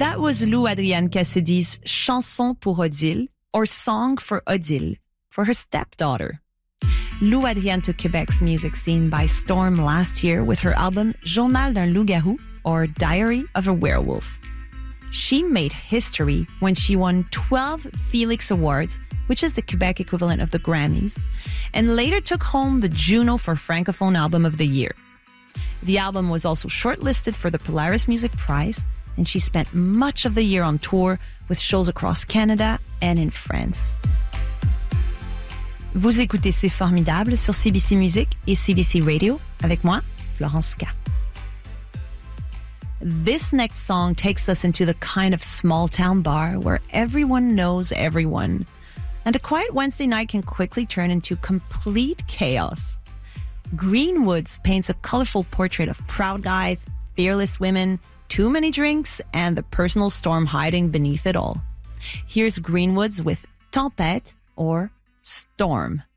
That was Lou Adrienne Cassidy's Chanson pour Odile, or Song for Odile, for her stepdaughter. Lou Adrienne took Quebec's music scene by storm last year with her album Journal d'un loup-garou, or Diary of a Werewolf. She made history when she won 12 Felix Awards, which is the Quebec equivalent of the Grammys, and later took home the Juno for Francophone Album of the Year. The album was also shortlisted for the Polaris Music Prize, and she spent much of the year on tour with shows across Canada and in France. Vous écoutez C'est Formidable sur CBC Music et CBC Radio avec moi, Florence K. This next song takes us into the kind of small-town bar where everyone knows everyone, and a quiet Wednesday night can quickly turn into complete chaos. Greenwoods paints a colorful portrait of proud guys, fearless women, too many drinks, and the personal storm hiding beneath it all. Here's Greenwoods with Tempête, or Storm.